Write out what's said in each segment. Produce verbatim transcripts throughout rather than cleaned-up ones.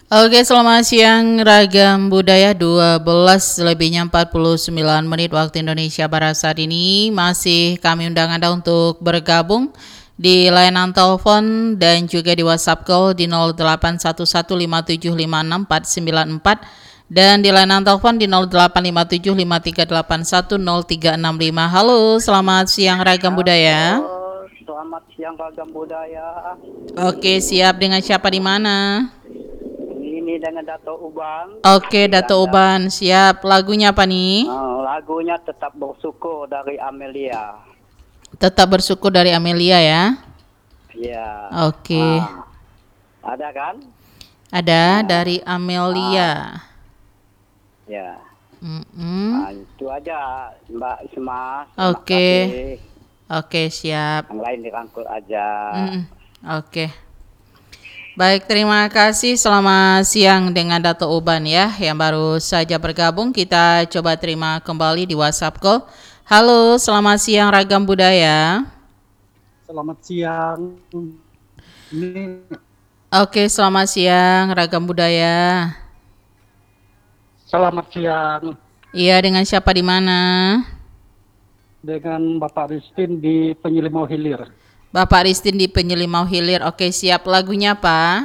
Oke, selamat siang Ragam Budaya dua belas lebihnya empat puluh sembilan menit waktu Indonesia Barat saat ini. Masih kami undang Anda untuk bergabung di layanan telepon dan juga di WhatsApp call di nol delapan satu satu lima tujuh lima enam empat sembilan empat dan di layanan telepon di nol delapan lima tujuh lima tiga delapan satu nol tiga enam lima. Halo, selamat siang Ragam Budaya. Halo, selamat siang Ragam Budaya. Oke, siap dengan siapa di mana? Ini dengan Dato Uban. Oke, Dato Uban, siap. Lagunya apa nih? Uh, lagunya Tetap Bersyukur dari Amelia. Tetap Bersyukur dari Amelia ya. Iya. Oke. Ah, ada kan? Ada dari Amelia. Ya. Mm-mm. Nah, itu aja Mbak Isma. Oke. Oke, siap. Yang lain dirangkul aja. Mm-mm. Oke. Baik, terima kasih. Selamat siang dengan Dato Uban ya. Yang baru saja bergabung, kita coba terima kembali di WhatsApp call. Halo, selamat siang Ragam Budaya. Selamat siang. Ini Oke, selamat siang Ragam Budaya. selamat siang Iya, dengan siapa di mana? dengan Bapak Ristin di Penyelimau Hilir. Bapak Ristin di Penyelimau Hilir. Oke, siap. Lagunya apa?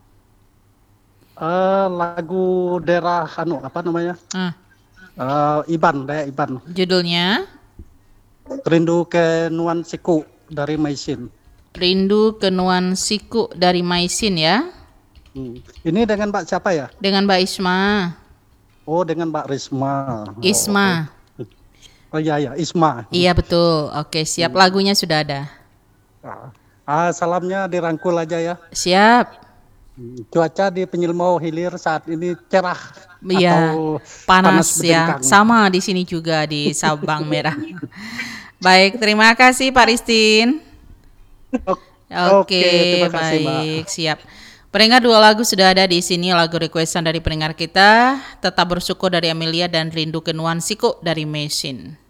Eh, lagu daerah anu apa namanya? Ah, Eh, Iban, daerah Iban. judulnya Rindu ke Nuansiku dari Maisin. Rindu Kenuan Siku dari Maisin ya. Hmm. Ini dengan Mbak siapa ya? Dengan Mbak Isma. Oh, dengan Mbak Risma. Oh, Isma. oh iya ya, Isma. Iya betul. Oke, siap. Lagunya sudah ada. Ah, ah, salamnya dirangkul aja ya. Siap. Hmm, Cuaca di Penyelimau Hilir saat ini cerah Iya. atau Panas, ya. berdengkang. Sama di sini juga di Sabang Merah. Baik, terima kasih Pak Ristin. Oke, terima kasih, Mbak. baik, siap. Pendengar, dua lagu sudah ada di sini, lagu requestan dari pendengar kita, Tetap Bersyukur dari Amelia dan Rindu Kenuan Siku dari Maisin.